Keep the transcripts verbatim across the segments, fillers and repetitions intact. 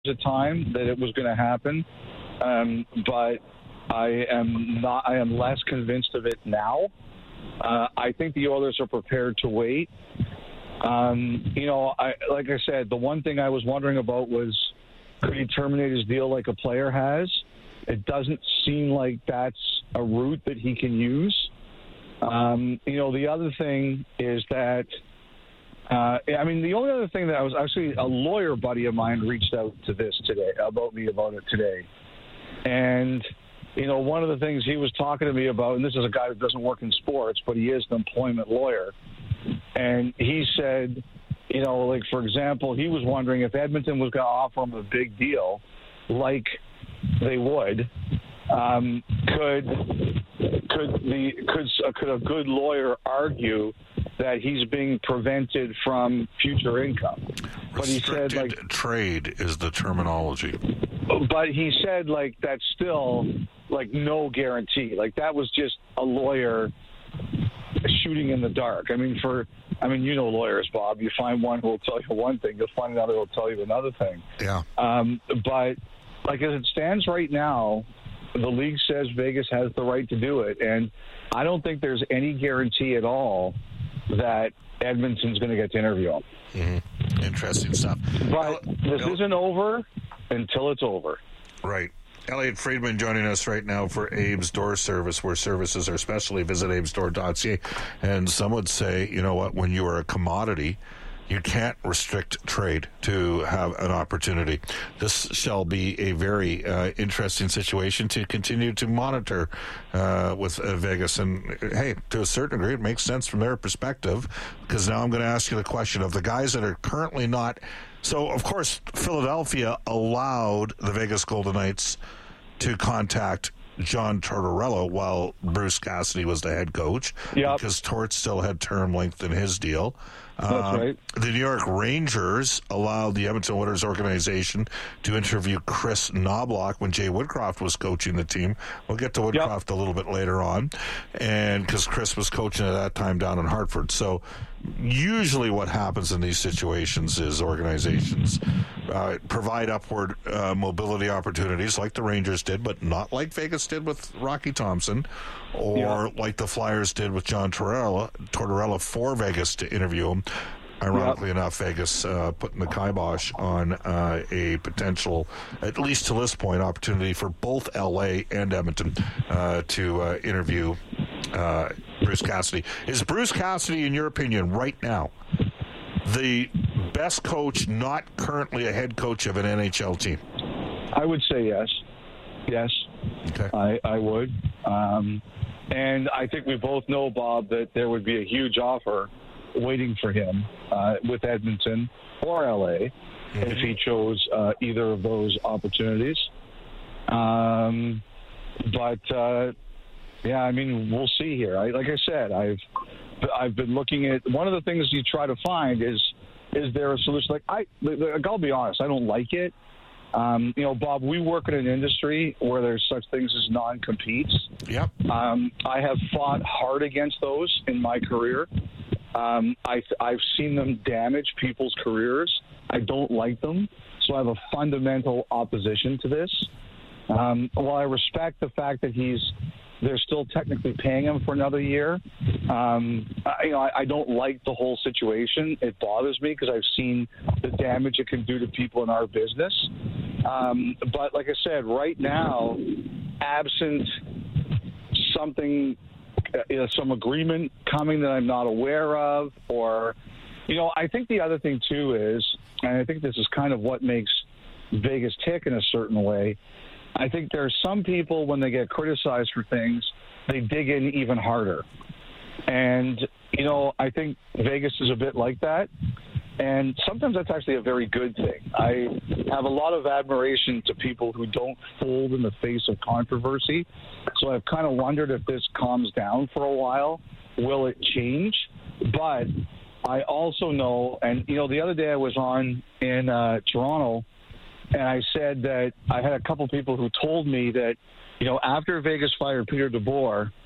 a time that it was going to happen, um, but I am not. I am less convinced of it now. Uh, I think the Oilers are prepared to wait. Um, you know, I, like I said, the one thing I was wondering about was, could he terminate his deal like a player has? It doesn't seem like that's a route that he can use. Um, you know, the other thing is that, uh, I mean, the only other thing that I was actually, a lawyer buddy of mine reached out to this today, about me about it today. And, you know, one of the things he was talking to me about, and this is a guy that doesn't work in sports, but he is an employment lawyer. And he said, you know, like, for example, he was wondering if Edmonton was going to offer him a big deal, like they would, um, could could the could could a good lawyer argue that he's being prevented from future income? But he said, like, trade is the terminology. But he said, like, that's still, like, no guarantee. Like, that was just a lawyer shooting in the dark. I mean, for, I mean, you know lawyers, Bob. You find one who will tell you one thing, you'll find another who will tell you another thing. Yeah. Um, but, like, as it stands right now, the league says Vegas has the right to do it. And I don't think there's any guarantee at all that Edmonton's going to get to interview him. Mm-hmm. Interesting stuff. But this El- isn't over until it's over. Right. Elliot Friedman joining us right now for Abe's Door Service, where services are specially. Visit abes door dot c a. And some would say, you know what, when you are a commodity, you can't restrict trade to have an opportunity. This shall be a very uh, interesting situation to continue to monitor uh, with uh, Vegas. And, hey, to a certain degree, it makes sense from their perspective, because now I'm going to ask you the question of the guys that are currently not. So, of course, Philadelphia allowed the Vegas Golden Knights to contact John Tortorella while Bruce Cassidy was the head coach, yep. because Tort still had term length in his deal. That's uh, right. The New York Rangers allowed the Edmonton Oilers organization to interview Chris Knobloch when Jay Woodcroft was coaching the team. We'll get to Woodcroft yep. a little bit later on, and because Chris was coaching at that time down in Hartford. So usually what happens in these situations is organizations uh, provide upward uh, mobility opportunities like the Rangers did, but not like Vegas did with Rocky Thompson, or yeah. like the Flyers did with John Tortorella, Tortorella for Vegas to interview him. Ironically yep. enough, Vegas uh, putting the kibosh on uh, a potential, at least to this point, opportunity for both L A and Edmonton uh, to uh, interview uh, Bruce Cassidy. Is Bruce Cassidy, in your opinion, right now, the best coach not currently a head coach of an N H L team? I would say yes. Yes. Okay. I, I would. Um, and I think we both know, Bob, that there would be a huge offer waiting for him uh, with Edmonton or L A mm-hmm. if he chose uh, either of those opportunities. Um, but, uh, yeah, I mean, we'll see here. I, like I said, I've I've been looking at one of the things you try to find is is there a solution? Like I, I'll be honest, I don't like it. Um, you know, Bob, we work in an industry where there's such things as non-competes. Yep. Um, I have fought hard against those in my career. Um, I, I've seen them damage people's careers. I don't like them, so I have a fundamental opposition to this. Um, while I respect the fact that he's, they're still technically paying him for another year. Um, I, you know, I, I don't like the whole situation. It bothers me because I've seen the damage it can do to people in our business. Um, but like I said, right now, absent something, uh, some agreement coming that I'm not aware of, or, you know, I think the other thing too is, and I think this is kind of what makes Vegas tick in a certain way, I think there are some people, when they get criticized for things, they dig in even harder. And, you know, I think Vegas is a bit like that. And sometimes that's actually a very good thing. I have a lot of admiration to people who don't fold in the face of controversy. So I've kind of wondered if this calms down for a while. Will it change? But I also know, and, you know, the other day I was on in uh, Toronto, and I said that I had a couple people who told me that, you know, after Vegas fired Peter DeBoer,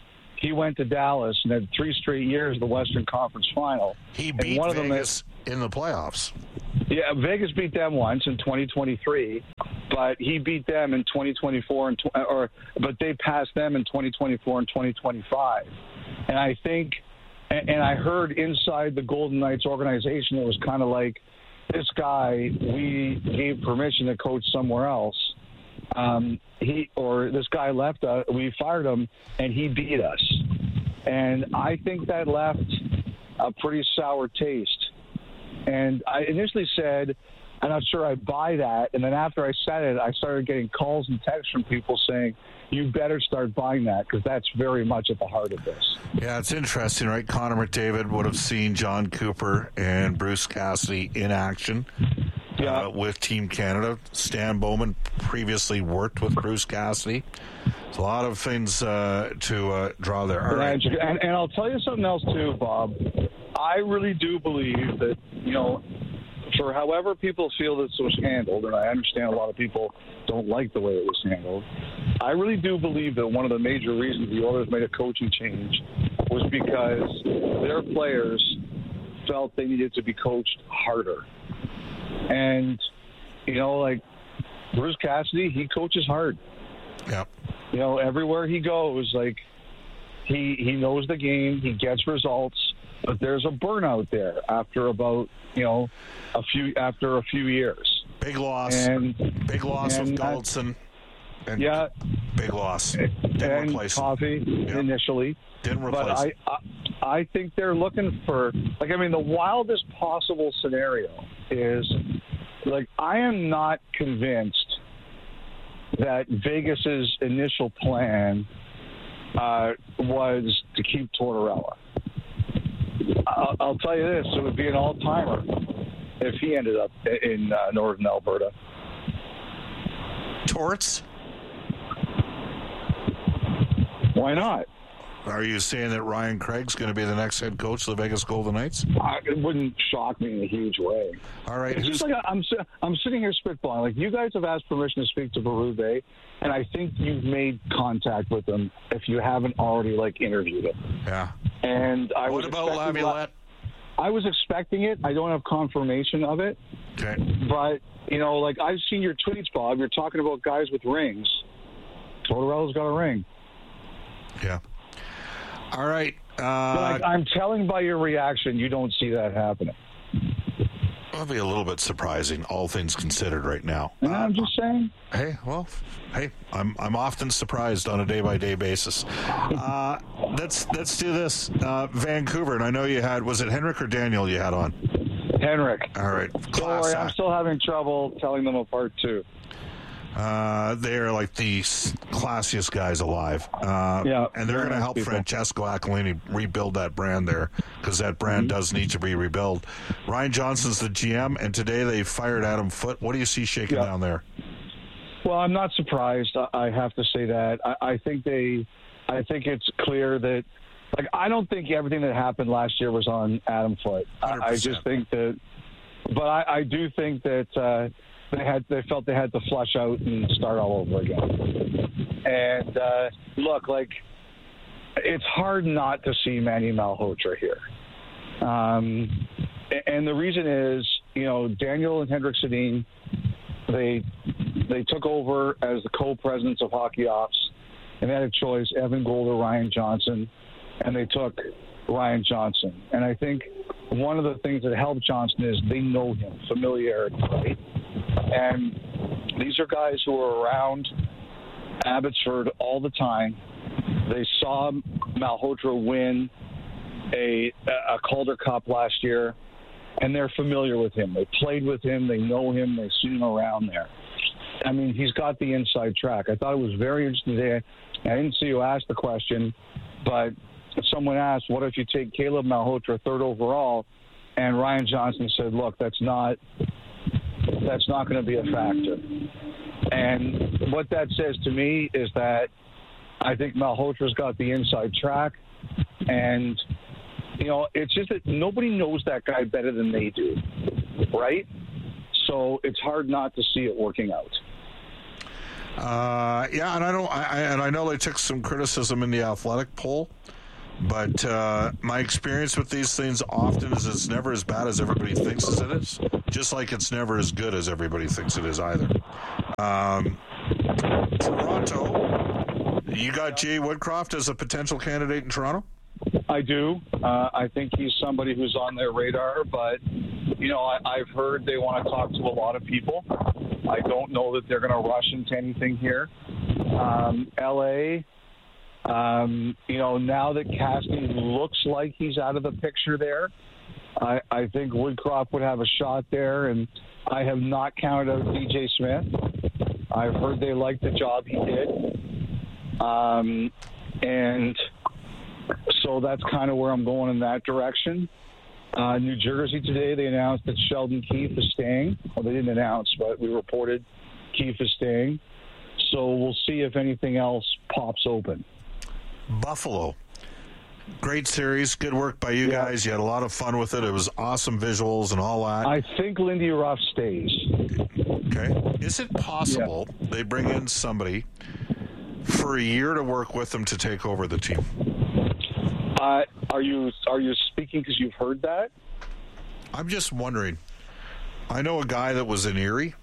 he went to Dallas and had three straight years the Western Conference Final. He beat one Vegas of them in the playoffs. Yeah, Vegas beat them once in twenty twenty-three, but he beat them in twenty twenty-four and or but they passed them in twenty twenty-four and twenty twenty-five. And I think, and I heard inside the Golden Knights organization, it was kind of like, this guy, we gave permission to coach somewhere else. Um, he or this guy left, uh, we fired him, and he beat us. And I think that left a pretty sour taste. And I initially said, I'm not sure I buy that. And then after I said it, I started getting calls and texts from people saying, you better start buying that, because that's very much at the heart of this. Yeah, it's interesting, right? Connor McDavid would have seen John Cooper and Bruce Cassidy in action yeah. uh, with Team Canada. Stan Bowman previously worked with Bruce Cassidy. It's a lot of things uh, to uh, draw there. All right. And, and I'll tell you something else, too, Bob. I really do believe that, you know, for however people feel this was handled, and I understand a lot of people don't like the way it was handled, I really do believe that one of the major reasons the Oilers made a coaching change was because their players felt they needed to be coached harder. And, you know, like Bruce Cassidy, he coaches hard. Yep. You know, everywhere he goes, like, he he knows the game, he gets results. But there's a burnout there after about, you know, a few after a few years. Big loss. And big loss and with Goldson. And yeah. Big loss. Didn't and replace Coffee him. initially. Didn't replace But I, I I think they're looking for, like, I mean, the wildest possible scenario is, like, I am not convinced that Vegas's initial plan uh, was to keep Tortorella. I'll, I'll tell you this, it would be an all-timer if he ended up in uh, northern Alberta. Torts? Why not? Are you saying that Ryan Craig's going to be the next head coach of the Vegas Golden Knights? I, it wouldn't shock me in a huge way. All right. It's just like I'm, I'm sitting here spitballing. Like, you guys have asked permission to speak to Berube, and I think you've made contact with him if you haven't already, like, interviewed him. Yeah. And I what was about Laviolette? I was expecting it. I don't have confirmation of it. Okay. But, you know, like, I've seen your tweets, Bob. You're talking about guys with rings. Tortorella's got a ring. Yeah. All right. Uh, but I, I'm telling by your reaction, you don't see that happening. That'll be a little bit surprising, all things considered, right now. And uh, I'm just saying. Hey, well, hey, I'm I'm often surprised on a day by day basis. Uh, let's let's do this, uh, Vancouver. And I know you had, was it Henrik or Daniel you had on? Henrik. All right. Don't worry, I'm still having trouble telling them apart too. Uh, they're like the classiest guys alive. Uh, yeah, and they're going to help people. Francesco Aquilini rebuild that brand there, because that brand mm-hmm. does need to be rebuilt. Ryan Johnson's the G M, and today they fired Adam Foote. What do you see shaking yeah. down there? Well, I'm not surprised. I have to say that. I, I think they, I think it's clear that, like, I don't think everything that happened last year was on Adam Foote. I, I just think that, but I, I do think that. Uh, They had. They felt they had to flush out and start all over again. And uh, look, like, it's hard not to see Manny Malhotra here. Um, and the reason is, you know, Daniel and Henrik Sedin, they they took over as the co-presidents of hockey ops, and they had a choice: Evan Gould or Ryan Johnson, and they took Ryan Johnson. And I think one of the things that helped Johnson is they know him, familiarity, right? And these are guys who are around Abbotsford all the time. They saw Malhotra win a, a Calder Cup last year, and they're familiar with him. They played with him. They know him. They've seen him around there. I mean, he's got the inside track. I thought it was very interesting today. I didn't see you ask the question, but someone asked, what if you take Caleb Malhotra third overall? And Ryan Johnson said, look, that's not – that's not going to be a factor. And what that says to me is that I think Malhotra's got the inside track. And, you know, it's just that nobody knows that guy better than they do, right? So it's hard not to see it working out. Uh, yeah, and I don't, I, and I know they took some criticism in the Athletic poll But uh, my experience with these things often is it's never as bad as everybody thinks as it is, just like it's never as good as everybody thinks it is either. Um, Toronto, you got Jay Woodcroft as a potential candidate in Toronto? I do. Uh, I think he's somebody who's on their radar, but, you know, I, I've heard they want to talk to a lot of people. I don't know that they're going to rush into anything here. Um, L A, um, you know, now that Cassidy looks like he's out of the picture there, I, I think Woodcroft would have a shot there, and I have not counted out D J Smith. I've heard they liked the job he did. Um, and so that's kind of where I'm going in that direction. Uh, New Jersey today, they announced that Sheldon Keefe is staying. Well, they didn't announce, but we reported Keefe is staying. So we'll see if anything else pops open. Buffalo. Great series. Good work by you yeah. guys. You had a lot of fun with it. It was awesome visuals and all that. I think Lindy Ruff stays. Okay. Is it possible yeah. they bring in somebody for a year to work with them to take over the team? Uh, are you are you speaking because you've heard that? I'm just wondering. I know a guy that was in Erie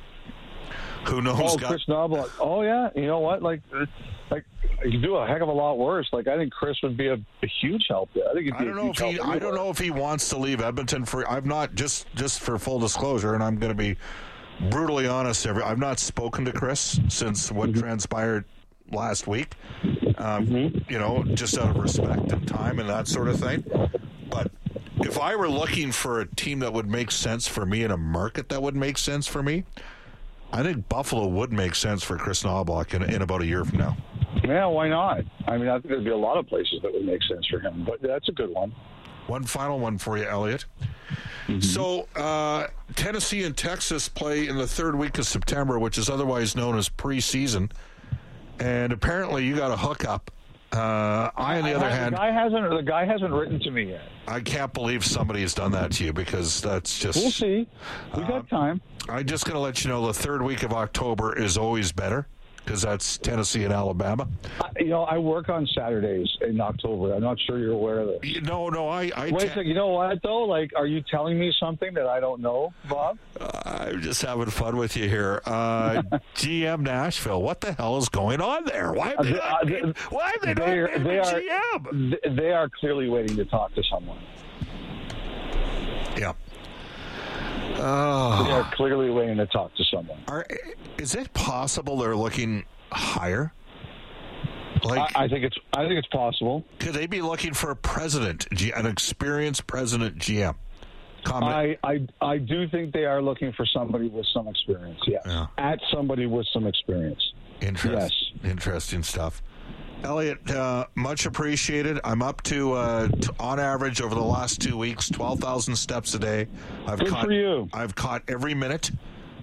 who knows. Oh, got- Chris Knobloch. Oh, yeah. You know what? Like, like you can do a heck of a lot worse. Like, I think Chris would be a, a huge help there. I think. He'd be I don't a know huge if he. help I don't know if he wants to leave Edmonton for. I've not just just for full disclosure, and I'm going to be brutally honest. Every I've not spoken to Chris since what mm-hmm. transpired last week. Um, mm-hmm. You know, just out of respect and time and that sort of thing. But if I were looking for a team that would make sense for me in a market that would make sense for me, I think Buffalo would make sense for Chris Knobloch in, in about a year from now. Yeah, why not? I mean, I think there'd be a lot of places that would make sense for him, but that's a good one. One final one for you, Elliot. Mm-hmm. So, uh, Tennessee and Texas play in the third week of September, which is otherwise known as preseason. And apparently, you got a hookup. Uh, I, on the I, other I, hand, the guy hasn't. The guy hasn't written to me yet. I can't believe somebody has done that to you because that's just. We'll see. We got uh, time. I'm just going to let you know the third week of October is always better because that's Tennessee and Alabama. I, you know, I work on Saturdays in October. I'm not sure you're aware of this. No, no, I. I Wait a second. You know what, though? Like, are you telling me something that I don't know, Bob? Uh, I'm just having fun with you here. Uh, G M Nashville. What the hell is going on there? Why have they not, uh, they, why have they not are, named they are, G M? They are clearly waiting to talk to someone. Yeah. Oh. They are clearly waiting to talk to someone. Are, is it possible they're looking higher? Like, I, I think it's. I think it's possible. Could they be looking for a president, an experienced president G M? Comment. I, I I do think they are looking for somebody with some experience. Yes, yeah. At somebody with some experience. Interest, yes. Interesting stuff. Elliot, uh, much appreciated. I'm up to, uh, to, on average, over the last two weeks, twelve thousand steps a day. I've Good caught, for you. I've caught every minute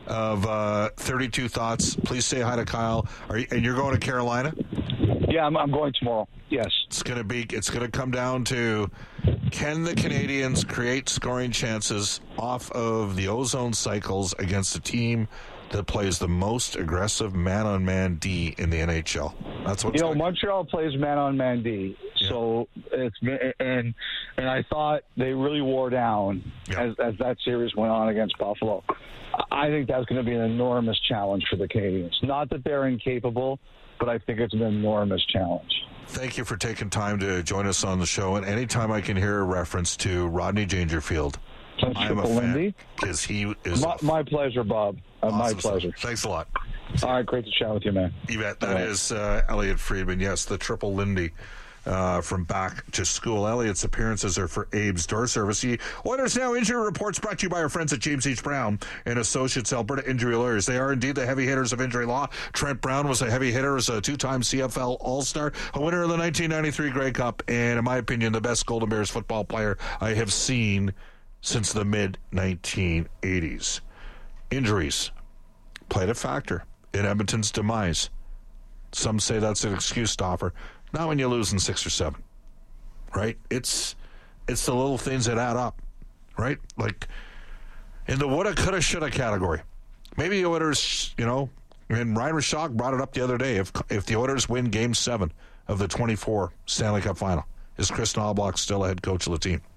of uh, thirty-two Thoughts. Please say hi to Kyle. Are you, and you're going to Carolina? Yeah, I'm, I'm going tomorrow. Yes. It's going to be. It's going to come down to can the Canadians create scoring chances off of the ozone cycles against a team that plays the most aggressive man-on-man D in the N H L. That's what you know. like. Montreal plays man-on-man D, yeah. so it's and and I thought they really wore down yeah. as as that series went on against Buffalo. I think that's going to be an enormous challenge for the Canadians. Not that they're incapable, but I think it's an enormous challenge. Thank you for taking time to join us on the show. And anytime I can hear a reference to Rodney Dangerfield, I'm a fan because he is my, my pleasure, Bob. Uh, awesome my pleasure. Stuff. Thanks a lot. All right, great to chat with you, man. You bet. That right. is uh, Elliot Friedman. Yes, the triple Lindy uh, from Back to School. Elliot's appearances are for Abe's Door Service. The Oilers Now injury reports brought to you by our friends at James H. Brown and Associates, Alberta Injury Lawyers. They are indeed the heavy hitters of injury law. Trent Brown was a heavy hitter as a two-time C F L All-Star, a winner of the nineteen ninety-three Grey Cup, and in my opinion, the best Golden Bears football player I have seen since the mid nineteen eighties. Injuries played a factor in Edmonton's demise. Some say that's an excuse stopper. Not when you lose in six or seven, right? It's it's the little things that add up, right? Like in the woulda, coulda, shoulda category. Maybe the Oilers, you know, and Ryan Rishaug brought it up the other day. If if the Oilers win Game Seven of the twenty-four Stanley Cup Final, Is Chris Knobloch still a head coach of the team?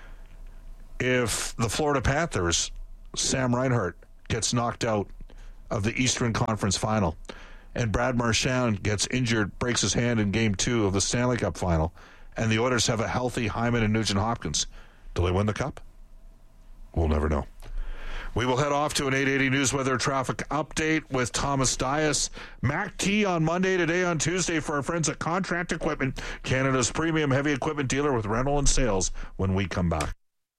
If the Florida Panthers, Sam Reinhart, gets knocked out of the Eastern Conference Final, and Brad Marchand gets injured, breaks his hand in Game two of the Stanley Cup Final, and the Oilers have a healthy Hyman and Nugent-Hopkins, do they win the Cup? We'll never know. We will head off to an eight eighty News Weather Traffic Update with Thomas Dias. Mac T on Monday, today on Tuesday for our friends at Contract Equipment, Canada's premium heavy equipment dealer with rental and sales, when we come back.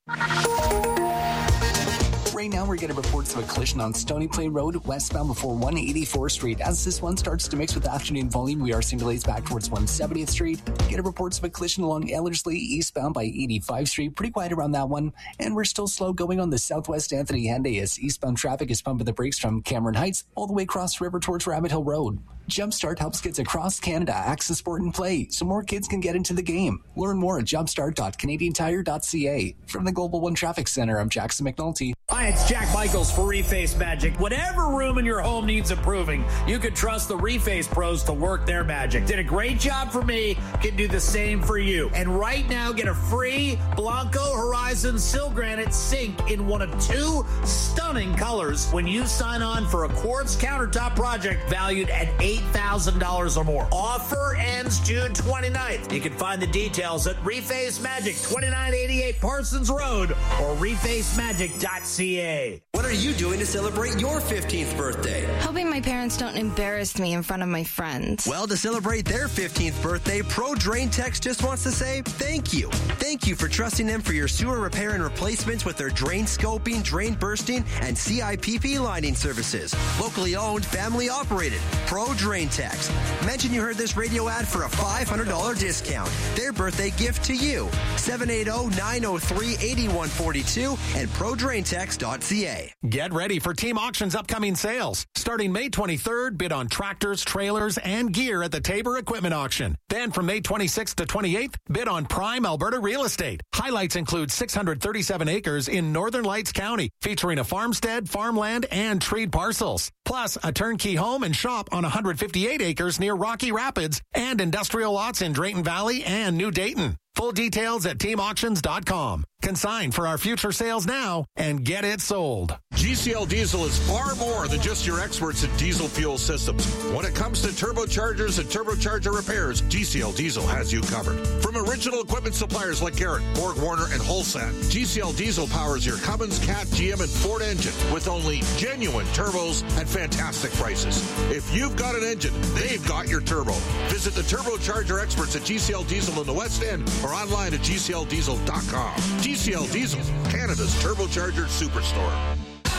Right now, we're getting reports of a collision on Stony Plain Road, westbound before one eighty-fourth Street. As this one starts to mix with afternoon volume, we are seeing delays back towards one seventieth Street. Getting reports of a collision along Ellerslie, eastbound by eighty-fifth Street. Pretty quiet around that one. And we're still slow going on the Southwest Anthony Henday as eastbound traffic is pumping the brakes from Cameron Heights all the way across the river towards Rabbit Hill Road. Jumpstart helps kids across Canada access sport and play so more kids can get into the game. Learn more at jumpstart dot canadian tire dot c a. From the Global One Traffic Center, I'm Jackson McNulty. Hi, it's Jack Michaels for Reface Magic. Whatever room in your home needs improving, you can trust the Reface pros to work their magic. Did a great job for me, can do the same for you. And right now, get a free Blanco Horizon Sil Granite sink in one of two stunning colors when you sign on for a quartz countertop project valued at eight thousand dollars or more. Offer ends June twenty-ninth. You can find the details at Reface Magic, twenty-nine eighty-eight Parsons Road, or reface magic dot c a. What are you doing to celebrate your fifteenth birthday? Hoping my parents don't embarrass me in front of my friends. Well, to celebrate their fifteenth birthday, Pro Drain Techs just wants to say thank you. Thank you for trusting them for your sewer repair and replacements with their drain scoping, drain bursting, and C I P P lining services. Locally owned, family operated. Pro Drain Techs. Mention you heard this radio ad for a five hundred dollars discount. Their birthday gift to you. seven eight zero, nine zero three, eight one four two and pro drain techs dot c a. Get ready for Team Auction's upcoming sales. Starting May twenty-third, bid on tractors, trailers, and gear at the Tabor Equipment Auction. Then from May twenty-sixth to twenty-eighth, bid on prime Alberta real estate. Highlights include six hundred thirty-seven acres in Northern Lights County, featuring a farmstead, farmland, and treed parcels. Plus, a turnkey home and shop on one hundred fifty-eight acres near Rocky Rapids and industrial lots in Drayton Valley and New Dayton. Full details at team auctions dot com. Consign for our future sales now and get it sold. G C L Diesel is far more than just your experts in diesel fuel systems. When it comes to turbochargers and turbocharger repairs, G C L Diesel has you covered. From original equipment suppliers like Garrett, Borg Warner, and Holsat, G C L Diesel powers your Cummins, Cat, G M, and Ford engine with only genuine turbos and fantastic prices. If you've got an engine, they've got your turbo. Visit the turbocharger experts at G C L Diesel in the West End or online at G C L diesel dot com. G C L Diesel, Canada's turbocharger superstore.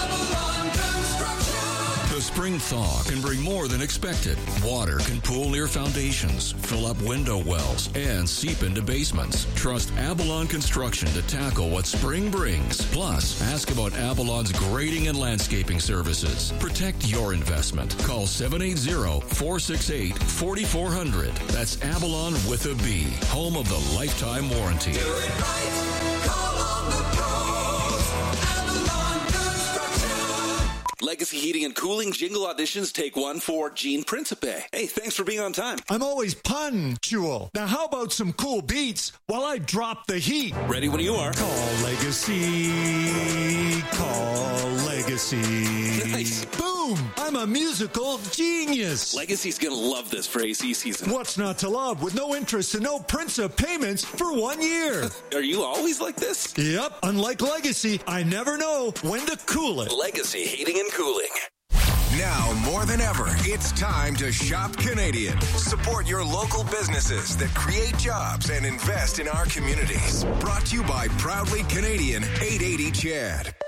The spring thaw can bring more than expected. Water can pool near foundations, fill up window wells, and seep into basements. Trust Avalon Construction to tackle what spring brings. Plus, ask about Avalon's grading and landscaping services. Protect your investment. Call seven eight zero, four six eight, four four zero zero. That's Avalon with a B, home of the lifetime warranty. Do it right. Call on the pros. Avalon Construction. Legacy Heating and Cooling jingle auditions take one for Gene Principe. Hey, thanks for being on time. I'm always punctual. Now, how about some cool beats while I drop the heat? Ready when you are. Call Legacy. Call Legacy. Nice. Boom! I'm a musical genius. Legacy's going to love this for A C season. What's not to love with no interest and no Principe payments for one year? Are you always like this? Yep. Unlike Legacy, I never know when to cool it. Legacy Heating and Cooling. Now, more than ever, it's time to shop Canadian. Support your local businesses that create jobs and invest in our communities. Brought to you by Proudly Canadian eight eighty C H A D.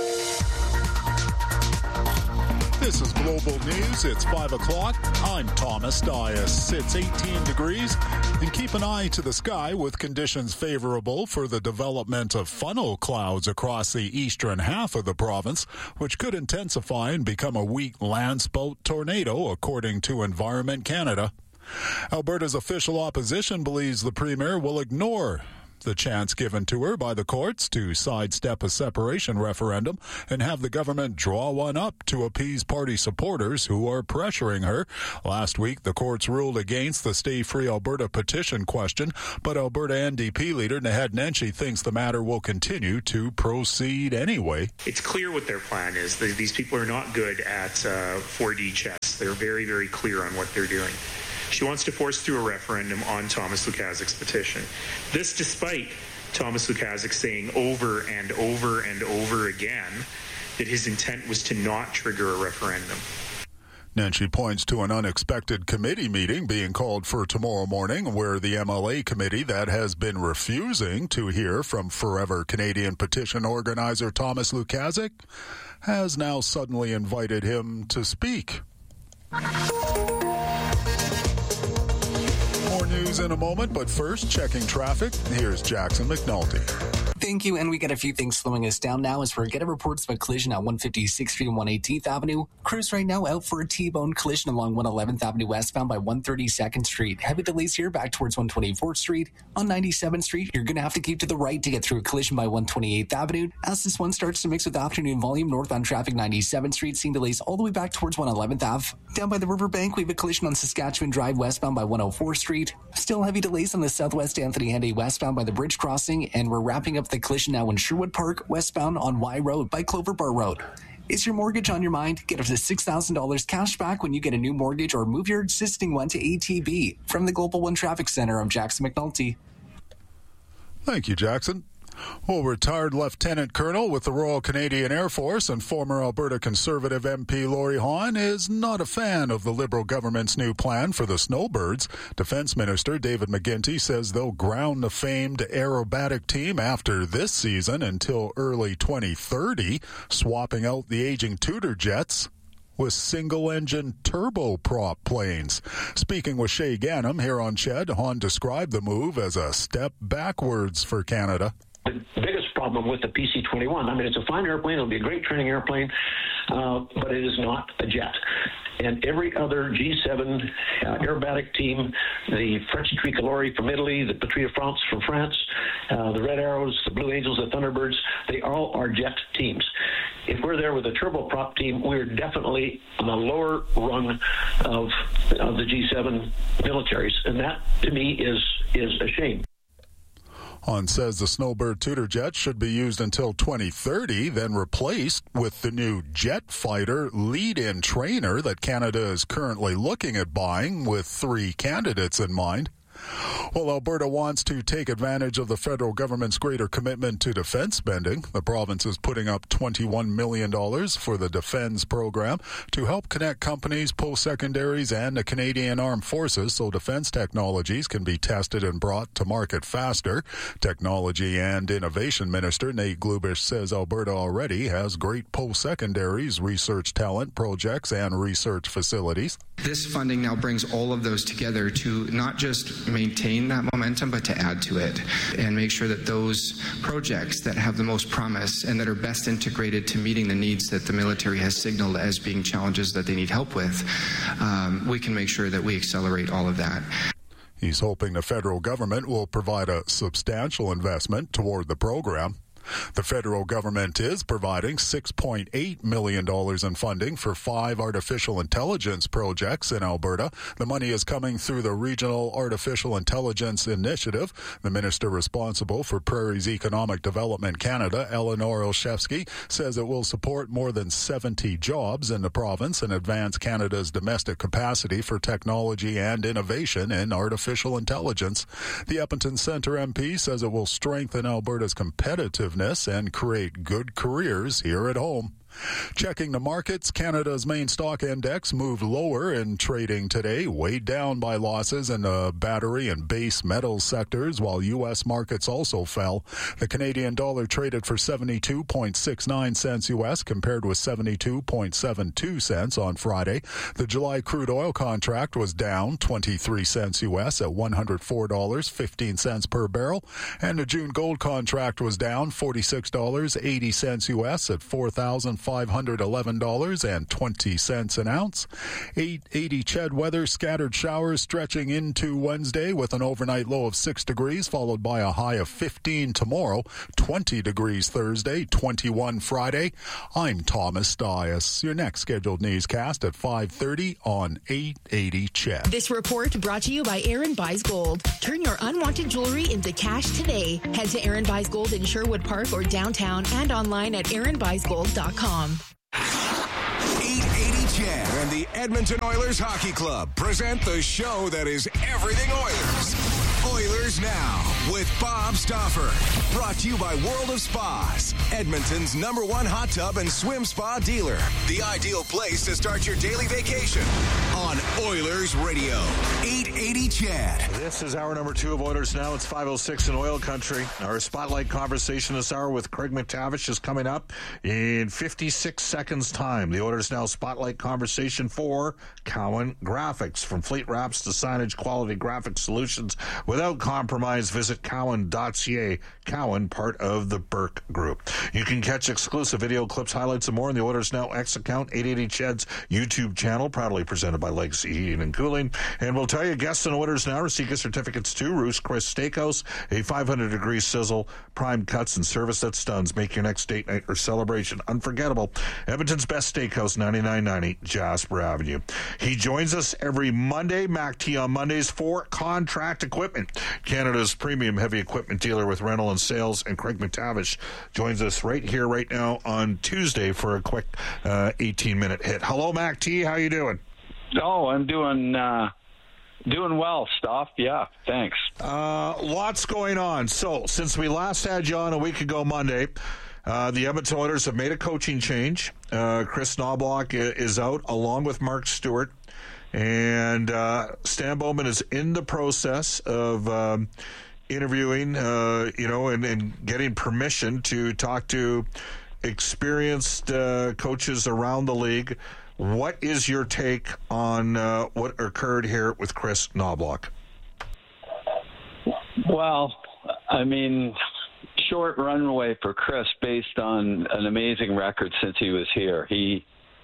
This is Global News. It's five o'clock. I'm Thomas Dias. It's eighteen degrees. And keep an eye to the sky with conditions favorable for the development of funnel clouds across the eastern half of the province, which could intensify and become a weak landspout tornado, according to Environment Canada. Alberta's official opposition believes the Premier will ignore the chance given to her by the courts to sidestep a separation referendum and have the government draw one up to appease party supporters who are pressuring her. Last week, the courts ruled against the Stay Free Alberta petition question, but Alberta N D P leader Naheed Nenshi thinks the matter will continue to proceed anyway. It's clear what their plan is. These people are not good at uh, four D chess. They're very, very clear on what they're doing. She wants to force through a referendum on Thomas Lukaszik's petition. This despite Thomas Lukaszik saying over and over and over again that his intent was to not trigger a referendum. Nenshi points to an unexpected committee meeting being called for tomorrow morning where the M L A committee that has been refusing to hear from Forever Canadian petition organizer Thomas Lukaszik has now suddenly invited him to speak. More news in a moment, but first, checking traffic. Here's Jackson McNulty. Thank you, and we got a few things slowing us down now as we're getting reports of a collision at one fifty-sixth Street and one eighteenth Avenue. Crews right now out for a T-bone collision along one eleventh Avenue westbound by one thirty-second Street. Heavy delays here back towards one twenty-fourth Street. On ninety-seventh Street, you're going to have to keep to the right to get through a collision by one twenty-eighth Avenue. As this one starts to mix with afternoon volume northbound traffic, ninety-seventh Street, seeing delays all the way back towards one eleventh Avenue. Down by the riverbank, we have a collision on Saskatchewan Drive westbound by one oh fourth Street. Still heavy delays on the southwest Anthony Henday westbound by the bridge crossing, and we're wrapping up the collision now in Sherwood Park westbound on Y Road by Clover Bar Road. Is your mortgage on your mind? Get up to six thousand dollars cash back when you get a new mortgage or move your existing one to A T B. From the Global One Traffic Center, I'm Jackson McNulty. Thank you, Jackson. Well, retired Lieutenant Colonel with the Royal Canadian Air Force and former Alberta Conservative M P Lori Hahn is not a fan of the Liberal government's new plan for the snowbirds. Defense Minister David McGuinty says they'll ground the famed aerobatic team after this season until early twenty thirty, swapping out the aging Tudor jets with single-engine turboprop planes. Speaking with Shay Ganem here on Ched, Hahn described the move as a step backwards for Canada. The biggest problem with the P C twenty-one, I mean, it's a fine airplane, it'll be a great training airplane, uh, but it is not a jet. And every other G seven uh, aerobatic team, the French Tricolori from Italy, the Patrie de France from France, uh, the Red Arrows, the Blue Angels, the Thunderbirds, they all are jet teams. If we're there with a turboprop team, we're definitely on the lower rung of, of the G seven militaries. And that, to me, is is a shame. Hahn says the Snowbird Tudor jet should be used until twenty thirty, then replaced with the new jet fighter lead-in trainer that Canada is currently looking at buying, with three candidates in mind. Well, Alberta wants to take advantage of the federal government's greater commitment to defense spending. The province is putting up twenty-one million dollars for the Defence program to help connect companies, post-secondaries, and the Canadian Armed Forces so defense technologies can be tested and brought to market faster. Technology and Innovation Minister Nate Glubish says Alberta already has great post-secondaries, research talent, projects, and research facilities. This funding now brings all of those together to not just maintain that momentum, but to add to it and make sure that those projects that have the most promise and that are best integrated to meeting the needs that the military has signaled as being challenges that they need help with, um, we can make sure that we accelerate all of that. He's hoping the federal government will provide a substantial investment toward the program. The federal government is providing six point eight million dollars in funding for five artificial intelligence projects in Alberta. The money is coming through the Regional Artificial Intelligence Initiative. The minister responsible for Prairie's Economic Development Canada, Eleanor Olszewski, says it will support more than seventy jobs in the province and advance Canada's domestic capacity for technology and innovation in artificial intelligence. The Edmonton Centre M P says it will strengthen Alberta's competitiveness and create good careers here at home. Checking the markets, Canada's main stock index moved lower in trading today, weighed down by losses in the battery and base metals sectors, while U S markets also fell. The Canadian dollar traded for seventy-two point six nine cents U S compared with seventy-two point seven two cents on Friday. The July crude oil contract was down twenty-three cents U S at one hundred four dollars and fifteen cents per barrel, and the June gold contract was down forty-six dollars and eighty cents U S at four thousand five hundred eleven dollars and twenty cents an ounce. eight eighty C H E D weather, scattered showers stretching into Wednesday with an overnight low of six degrees, followed by a high of fifteen tomorrow, twenty degrees Thursday, twenty-one Friday. I'm Thomas Dias. Your next scheduled newscast at five thirty on eight eighty C H E D. This report brought to you by Aaron Buys Gold. Turn your unwanted jewelry into cash today. Head to Aaron Buys Gold in Sherwood Park or downtown and online at aaron buys gold dot com. eight eighty C H E D and the Edmonton Oilers Hockey Club present the show that is everything Oilers. Oilers Now with Bob Stauffer. Brought to you by World of Spas, Edmonton's number one hot tub and swim spa dealer. The ideal place to start your daily vacation on Oilers Radio. eight eighty C H E D. This is hour number two of Oilers Now. It's five oh six in Oil Country. Our spotlight conversation this hour with Craig MacTavish is coming up in fifty-six seconds time. The Oilers Now spotlight conversation for Cowan Graphics. From fleet wraps to signage, quality graphic solutions without compromise. Visit cowan dot c a. Cowan, part of the Burke Group. You can catch exclusive video clips, highlights, and more on the Oilers Now X account, eight eighty C H E D's YouTube channel, proudly presented by Legacy Heating and Cooling. And we'll tell you, guests in Oilers Now receive gift certificates to Roost Chris Steakhouse, a five hundred degree sizzle, prime cuts, and service that stuns. Make your next date night or celebration unforgettable. Edmonton's best steakhouse, ninety-nine ninety Jasper Avenue. He joins us every Monday, Mac T on Mondays, for Contract Equipment, Canada's premium heavy equipment dealer with rental and sales. And Craig MacTavish joins us right here, right now on Tuesday for a quick uh, eighteen minute hit. Hello, Mac T. How you doing? Oh, I'm doing uh, doing well, Stoff. Yeah, thanks. Uh, lots going on. So, since we last had you on a week ago Monday, uh, the Edmonton Oilers have made a coaching change. Uh, Chris Knobloch is out along with Mark Stewart. And uh, Stan Bowman is in the process of um, interviewing, uh, you know, and, and getting permission to talk to experienced uh, coaches around the league. What is your take on uh, what occurred here with Chris Knobloch? Well, I mean, short runway for Chris based on an amazing record since he was here. He,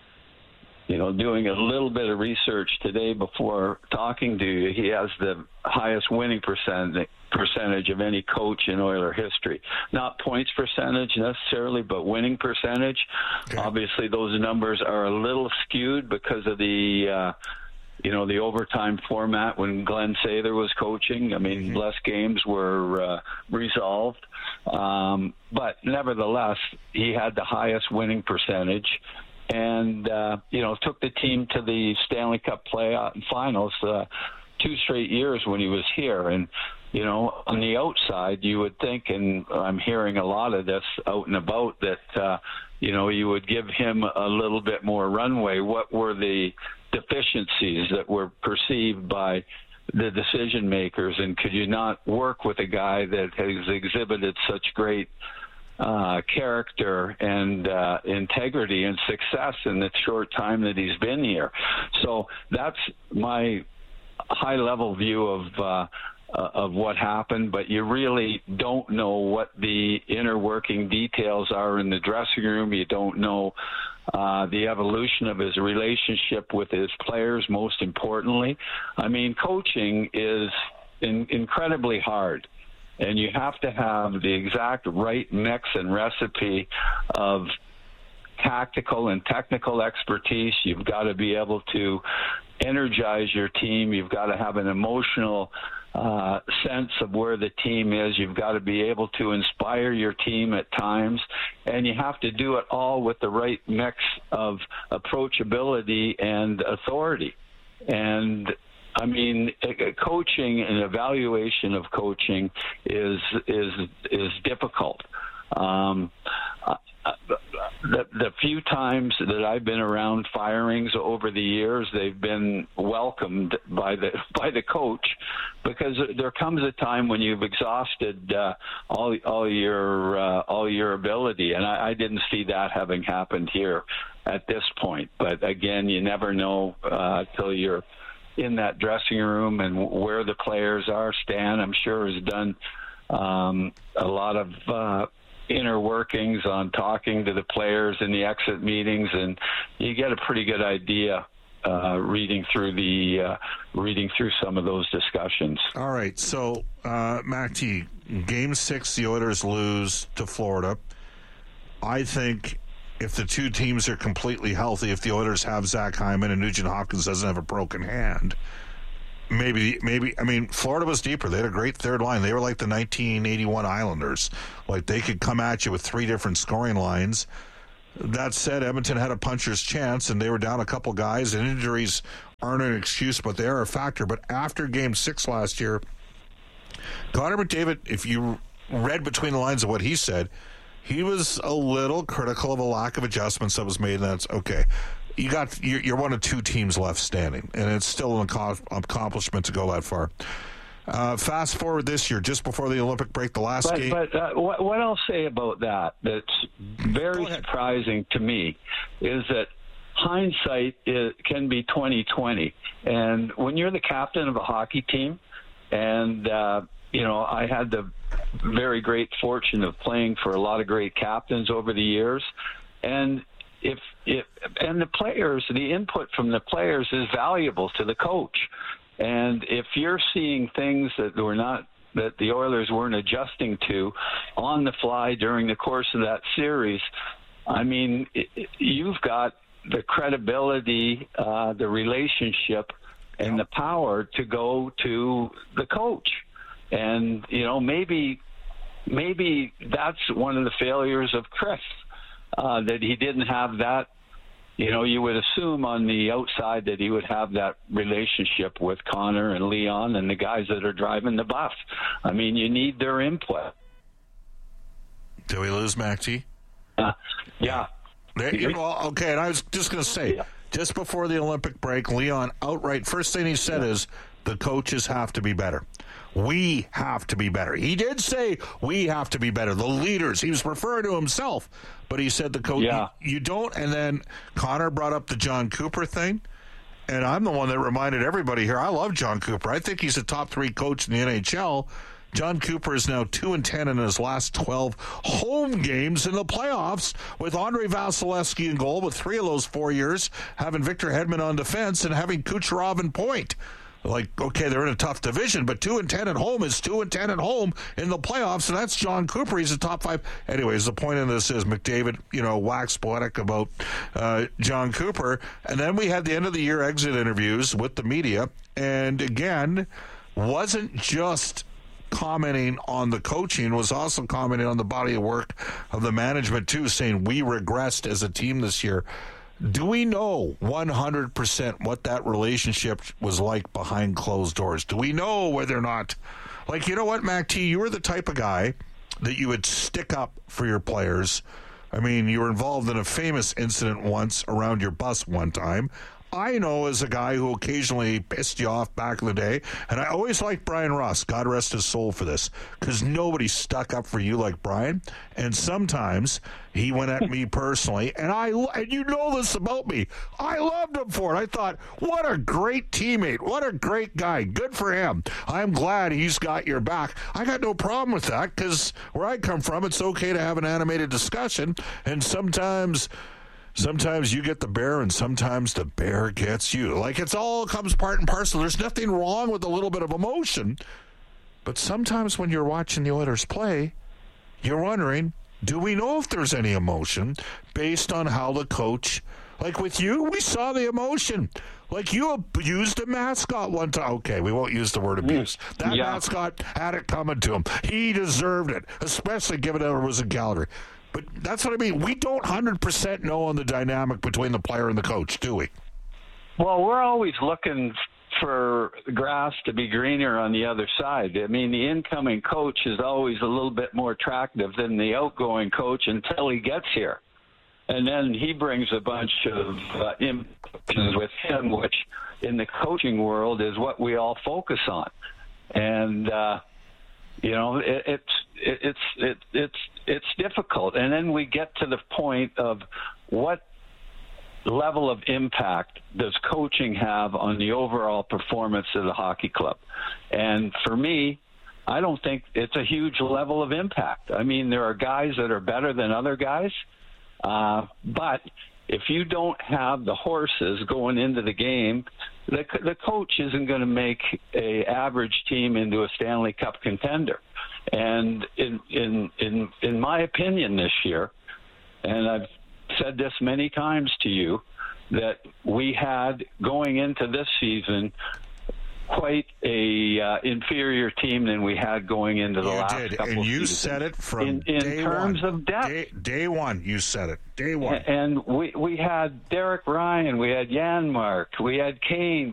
you know, doing a little bit of research today before talking to you, he has the highest winning percent, percentage of any coach in Oiler history. Not points percentage necessarily, but winning percentage. Okay. Obviously, those numbers are a little skewed because of the, uh, you know, the overtime format when Glenn Sather was coaching. I mean, mm-hmm. less games were uh, resolved. Um, but nevertheless, he had the highest winning percentage. And, uh, you know, took the team to the Stanley Cup playoff finals uh, two straight years when he was here. And, you know, on the outside, you would think, and I'm hearing a lot of this out and about, that, uh, you know, you would give him a little bit more runway. What were the deficiencies that were perceived by the decision makers? And could you not work with a guy that has exhibited such great Uh, character and uh, integrity and success in the short time that he's been here? So that's my high-level view of uh, uh, of what happened, but you really don't know what the inner working details are in the dressing room. You don't know uh, the evolution of his relationship with his players, most importantly. I mean, coaching is in- incredibly hard. And you have to have the exact right mix and recipe of tactical and technical expertise. You've got to be able to energize your team. You've got to have an emotional uh, sense of where the team is. You've got to be able to inspire your team at times. And you have to do it all with the right mix of approachability and authority. And I mean, coaching and evaluation of coaching is is is difficult. Um, the, the few times that I've been around firings over the years, they've been welcomed by the by the coach, because there comes a time when you've exhausted uh, all all your uh, all your ability, and I, I didn't see that having happened here at this point. But again, you never know uh, till you're in that dressing room and where the players are. Stan, I'm sure, has done um, a lot of uh, inner workings on talking to the players in the exit meetings, and you get a pretty good idea uh, reading through the uh, reading through some of those discussions. All right, so uh, Mac T, Game Six, the Oilers lose to Florida. I think if the two teams are completely healthy, if the Oilers have Zach Hyman and Nugent Hopkins doesn't have a broken hand, maybe, maybe, I mean, Florida was deeper. They had a great third line. They were like the nineteen eighty-one Islanders. Like, they could come at you with three different scoring lines. That said, Edmonton had a puncher's chance, and they were down a couple guys, and injuries aren't an excuse, but they are a factor. But after Game Six last year, Connor McDavid, if you read between the lines of what he said, he was a little critical of a lack of adjustments that was made, and that's okay. You got you're, you're one of two teams left standing, and it's still an accomplishment to go that far. Uh, fast forward this year, just before the Olympic break, the last but, game. But uh, what, what I'll say about that that's very surprising to me is that hindsight is, can be twenty twenty, and when you're the captain of a hockey team, and uh, you know, I had the very great fortune of playing for a lot of great captains over the years, and if, if and the players, the input from the players is valuable to the coach. And if you're seeing things that were not that the Oilers weren't adjusting to on the fly during the course of that series, I mean, it, you've got the credibility, uh, the relationship, and the power to go to the coach. And, you know, maybe maybe that's one of the failures of Chris, uh, that he didn't have that. You know, you would assume on the outside that he would have that relationship with Connor and Leon and the guys that are driving the bus. I mean, you need their input. Did we lose Mac T? Uh, yeah. There, you know, okay, and I was just going to say, yeah. just before the Olympic break, Leon outright, first thing he said yeah. is, the coaches have to be better. We have to be better. He did say we have to be better. The leaders. He was referring to himself, but he said the coach. Yeah. You, you don't. And then Connor brought up the John Cooper thing, and I'm the one that reminded everybody here. I love John Cooper. I think he's a top three coach in the N H L. John Cooper is now two and ten in his last twelve home games in the playoffs, with Andre Vasilevsky in goal, with three of those four years having Victor Hedman on defense and having Kucherov in point. Like, okay, they're in a tough division, but two and ten at home is two and ten at home in the playoffs, and that's John Cooper. He's a top five. Anyways, the point of this is McDavid, you know, waxed poetic about uh, John Cooper, and then we had the end of the year exit interviews with the media, and again, wasn't just commenting on the coaching, was also commenting on the body of work of the management too, saying we regressed as a team this year. Do we know one hundred percent what that relationship was like behind closed doors? Do we know whether or not, like, you know what, Mac T, you were the type of guy that you would stick up for your players. I mean, you were involved in a famous incident once around your bus one time. I know as a guy who occasionally pissed you off back in the day, and I always liked Brian Ross, God rest his soul for this, because nobody stuck up for you like Brian, and sometimes he went at me personally, and I and you know this about me. I loved him for it. I thought, what a great teammate, what a great guy, good for him. I'm glad he's got your back. I got no problem with that, because where I come from, it's okay to have an animated discussion, and sometimes... Sometimes you get the bear, and sometimes the bear gets you. Like, it's all comes part and parcel. There's nothing wrong with a little bit of emotion. But sometimes when you're watching the Oilers play, you're wondering, do we know if there's any emotion based on how the coach... Like with you, we saw the emotion. Like, you abused a mascot one time. Okay, we won't use the word abuse. That yeah. mascot had it coming to him. He deserved it, especially given that it was in Calgary. But that's what I mean. We don't one hundred percent know on the dynamic between the player and the coach, do we? Well, we're always looking for grass to be greener on the other side. I mean, the incoming coach is always a little bit more attractive than the outgoing coach until he gets here. And then he brings a bunch of uh, implications with him, which in the coaching world is what we all focus on. And, uh, you know, it, it's it, it's it, it's it's difficult. And then we get to the point of what level of impact does coaching have on the overall performance of the hockey club? And for me, I don't think it's a huge level of impact. I mean, there are guys that are better than other guys, uh, but if you don't have the horses going into the game, the, the coach isn't going to make a average team into a Stanley Cup contender. And in in in in my opinion this year, and I've said this many times to you, that we had going into this season quite a uh, inferior team than we had going into the you last did. couple and of you seasons. said it from in, in day terms one. of depth. Day, day one, you said it. Day one. And we we had Derek Ryan, we had Janmark, we had Kane,